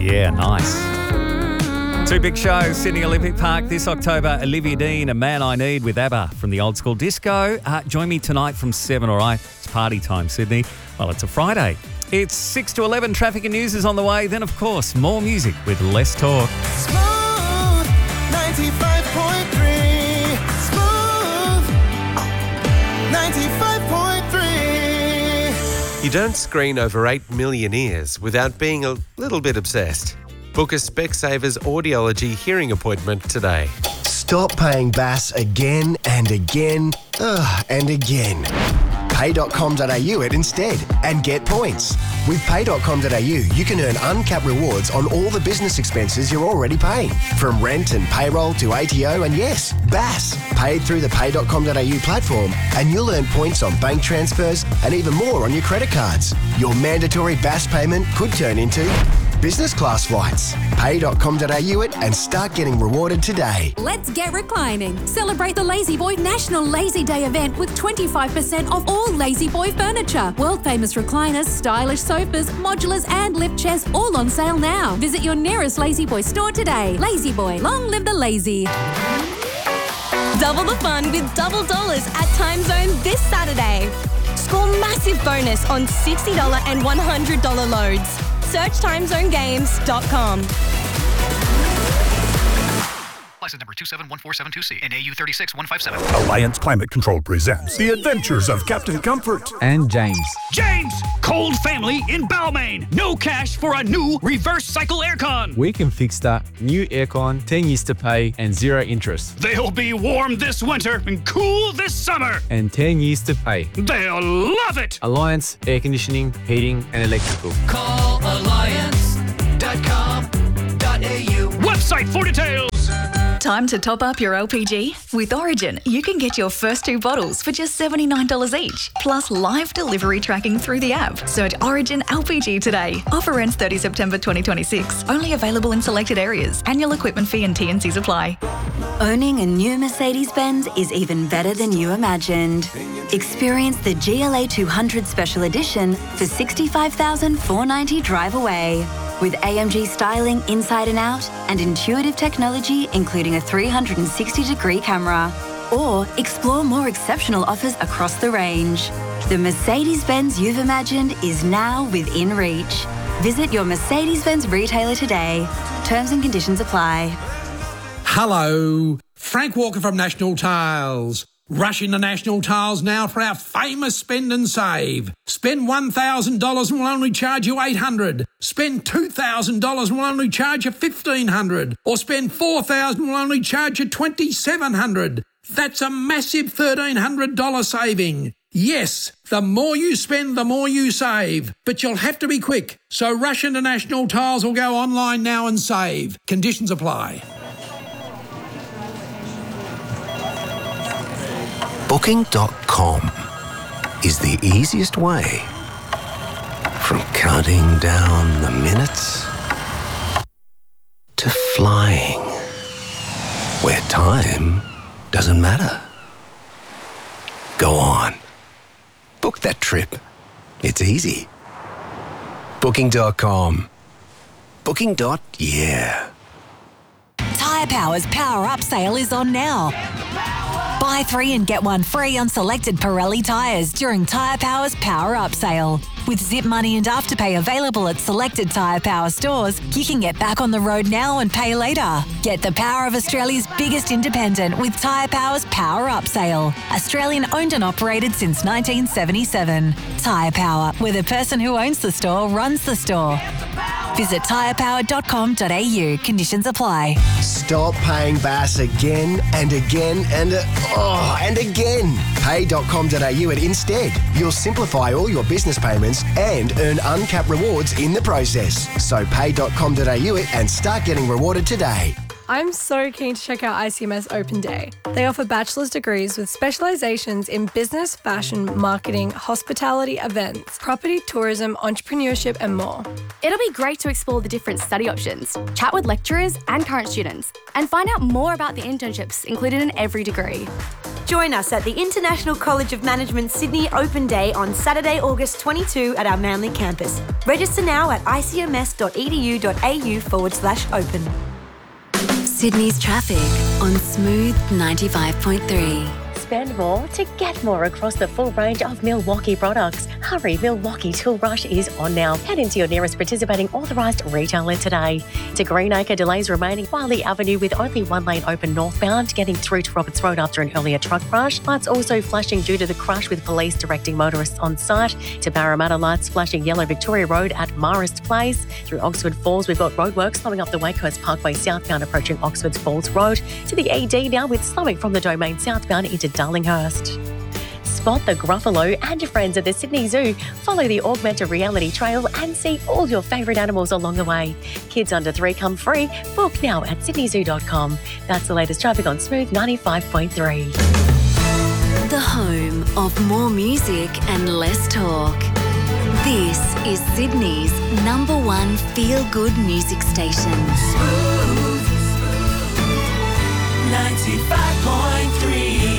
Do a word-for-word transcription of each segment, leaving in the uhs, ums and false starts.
Yeah, nice. Two big shows, Sydney Olympic Park this October. Olivia Dean, A Man I Need with ABBA from the Old School Disco. Uh, join me tonight from seven, all right? It's party time, Sydney. Well, it's a Friday. It's six to eleven. Traffic and news is on the way. Then, of course, more music with less talk. Smooth ninety-five point three. Smooth ninety-five point three. You don't screen over eight million ears without being a little bit obsessed. Book a Specsavers Audiology hearing appointment today. Stop paying B A S again and again ugh, and again. pay dot com dot a u it instead and get points. With pay dot com dot a u, you can earn uncapped rewards on all the business expenses you're already paying. From rent and payroll to A T O and yes, B A S. Paid through the pay dot com dot a u platform and you'll earn points on bank transfers and even more on your credit cards. Your mandatory B A S payment could turn into business class flights. pay dot com dot a u it and start getting rewarded today. Let's get reclining. Celebrate the Lazy Boy National Lazy Day event with twenty-five percent off all Lazy Boy furniture. World famous recliners, stylish sofas, modulars and lift chairs all on sale now. Visit your nearest Lazy Boy store today. Lazy Boy, long live the lazy. Double the fun with double dollars at Time Zone this Saturday. Score massive bonus on sixty dollars and one hundred dollars loads. Search time zone games dot com. License number two seven one four seven two C and A U three six one five seven. Alliance Climate Control presents The Adventures of Captain Comfort and James. James! Cold family in Balmain. No cash for a new reverse cycle aircon. We can fix that. New aircon, ten years to pay and zero interest. They'll be warm this winter and cool this summer. And ten years to pay. They'll love it. Alliance Air Conditioning, Heating and Electrical. Call alliance dot com dot a u. Website for details. Time to top up your L P G? With Origin, you can get your first two bottles for just seventy-nine dollars each, plus live delivery tracking through the app. Search Origin L P G today. Offer ends thirtieth September twenty twenty-six. Only available in selected areas. Annual equipment fee and T and Cs apply. Owning a new Mercedes-Benz is even better than you imagined. Experience the G L A two hundred Special Edition for sixty-five thousand four hundred ninety dollars drive away. With A M G styling inside and out and intuitive technology including a three hundred sixty degree camera. Or explore more exceptional offers across the range. The Mercedes-Benz you've imagined is now within reach. Visit your Mercedes-Benz retailer today. Terms and conditions apply. Hello, Frank Walker from National Tiles. Rush into National Tiles now for our famous spend and save. Spend one thousand dollars and we'll only charge you eight hundred dollars. Spend two thousand dollars and we'll only charge you fifteen hundred dollars. Or spend four thousand dollars and we'll only charge you twenty-seven hundred dollars. That's a massive thirteen hundred dollars saving. Yes, the more you spend, the more you save. But you'll have to be quick. So rush into National Tiles or go online now and save. Conditions apply. Booking dot com is the easiest way from counting down the minutes to flying, where time doesn't matter. Go on. Book that trip. It's easy. Booking dot com. Booking. Yeah. Tyre Power's Power Up sale is on now. Buy three and get one free on selected Pirelli tyres during Tyre Power's Power Up sale. With Zip Money and Afterpay available at selected Tyre Power stores, you can get back on the road now and pay later. Get the power of Australia's biggest independent with Tyre Power's Power Up sale. Australian owned and operated since nineteen seventy-seven. Tyre Power, where the person who owns the store runs the store. Visit tyre power dot com dot a u. Conditions apply. Stop paying B A S again and again and uh, oh, and again. pay dot com dot a u it instead. You'll simplify all your business payments and earn uncapped rewards in the process. So pay dot com dot a u it and start getting rewarded today. I'm so keen to check out I C M S Open Day. They offer bachelor's degrees with specialisations in business, fashion, marketing, hospitality, events, property, tourism, entrepreneurship and more. It'll be great to explore the different study options, chat with lecturers and current students, and find out more about the internships included in every degree. Join us at the International College of Management Sydney Open Day on Saturday, August twenty-second at our Manly campus. Register now at icms.edu.au forward slash open. Sydney's traffic on Smooth ninety-five point three. Spend more to get more across the full range of Milwaukee products. Hurry, Milwaukee Tool Rush is on now. Head into your nearest participating authorised retailer today. To Greenacre, delays remaining Wiley Avenue with only one lane open northbound, getting through to Roberts Road after an earlier truck crash. Lights also flashing due to the crash with police directing motorists on site. To Parramatta, lights flashing yellow Victoria Road at Marist Place. Through Oxford Falls, we've got roadworks slowing up the Wakehurst Parkway southbound approaching Oxford Falls Road. To the E D now with slowing from the Domain southbound into Darlinghurst. Spot the Gruffalo and your friends at the Sydney Zoo. Follow the augmented reality trail and see all your favourite animals along the way. Kids under three come free. Book now at sydney zoo dot com. That's the latest traffic on Smooth ninety-five point three. The home of more music and less talk. This is Sydney's number one feel-good music station. Smooth ninety-five point three.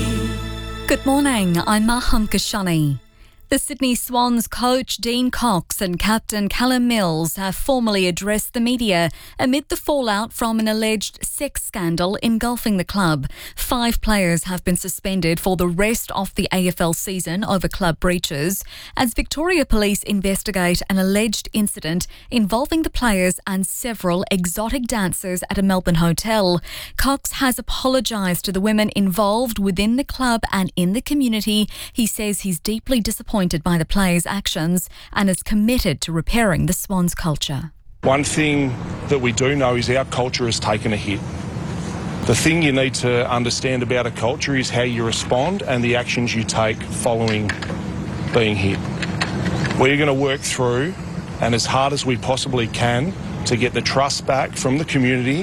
Good morning, I'm Maham Kashani. The Sydney Swans coach Dean Cox and captain Callum Mills have formally addressed the media amid the fallout from an alleged sex scandal engulfing the club. Five players have been suspended for the rest of the A F L season over club breaches as Victoria Police investigate an alleged incident involving the players and several exotic dancers at a Melbourne hotel. Cox has apologised to the women involved within the club and in the community. He says he's deeply disappointed by the players' actions and is committed to repairing the Swans culture. One thing that we do know is our culture has taken a hit. The thing you need to understand about a culture is how you respond and the actions you take following being hit. We're going to work through and as hard as we possibly can to get the trust back from the community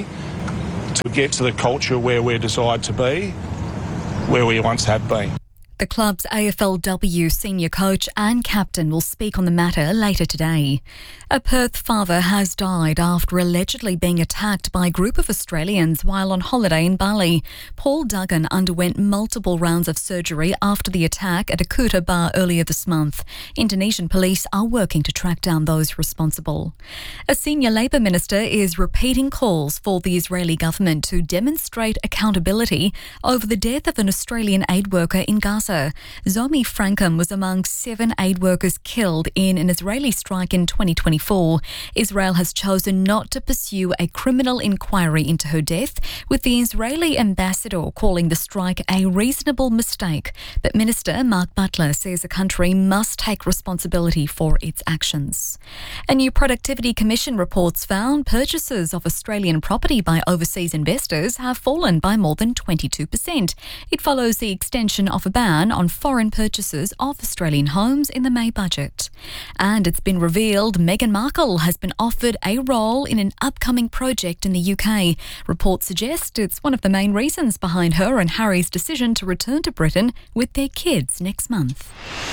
to get to the culture where we're desired to be, where we once have been. The club's A F L W senior coach and captain will speak on the matter later today. A Perth father has died after allegedly being attacked by a group of Australians while on holiday in Bali. Paul Duggan underwent multiple rounds of surgery after the attack at a Kuta bar earlier this month. Indonesian police are working to track down those responsible. A senior Labour minister is repeating calls for the Israeli government to demonstrate accountability over the death of an Australian aid worker in Gaza. Zomi Frankham was among seven aid workers killed in an Israeli strike in twenty twenty-four. Israel has chosen not to pursue a criminal inquiry into her death, with the Israeli ambassador calling the strike a reasonable mistake. But Minister Mark Butler says the country must take responsibility for its actions. A new Productivity Commission reports found purchases of Australian property by overseas investors have fallen by more than twenty-two percent. It follows the extension of a ban on foreign purchases of Australian homes in the May budget. And it's been revealed Meghan Markle has been offered a role in an upcoming project in the U K. Reports suggest it's one of the main reasons behind her and Harry's decision to return to Britain with their kids next month.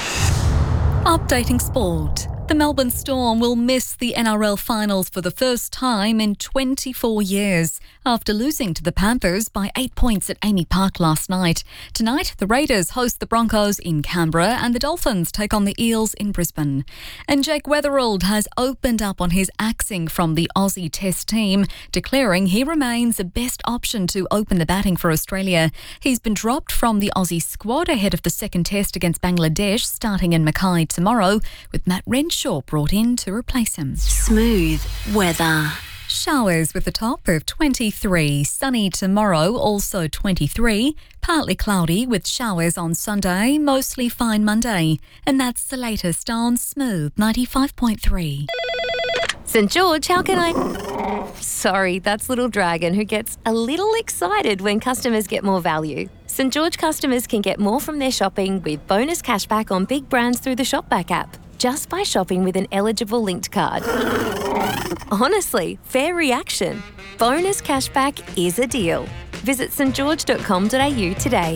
Updating sport. The Melbourne Storm will miss the N R L finals for the first time in twenty-four years after losing to the Panthers by eight points at Amy Park last night. Tonight, the Raiders host the Broncos in Canberra and the Dolphins take on the Eels in Brisbane. And Jake Weatherald has opened up on his axing from the Aussie Test team, declaring he remains the best option to open the batting for Australia. He's been dropped from the Aussie squad ahead of the second test against Bangladesh starting in Mackay tomorrow, with Matt Renshaw brought in to replace him. Smooth weather. Showers with a top of twenty-three. Sunny tomorrow, also twenty-three. Partly cloudy with showers on Sunday, mostly fine Monday. And that's the latest on Smooth ninety-five point three. St George, how can I... Sorry, that's Little Dragon, who gets a little excited when customers get more value. St George customers can get more from their shopping with bonus cashback on big brands through the Shopback app, just by shopping with an eligible linked card. Honestly, fair reaction. Bonus cashback is a deal. Visit s t george dot com dot a u today.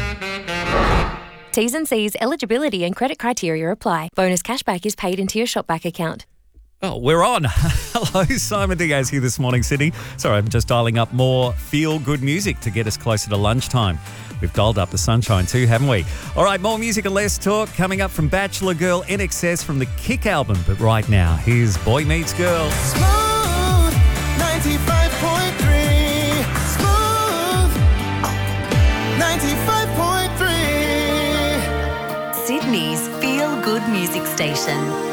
T's and C's, eligibility and credit criteria apply. Bonus cashback is paid into your Shopback account. Oh, we're on. Hello, Simon Diaz here this morning, Sydney. Sorry, I'm just dialing up more feel-good music to get us closer to lunchtime. We've dialed up the sunshine too, haven't we? All right, more music and less talk coming up from Bachelor Girl I N X S from the Kick album. But right now, here's Boy Meets Girl. Smooth ninety-five point three. Smooth ninety-five point three. Sydney's feel-good music station.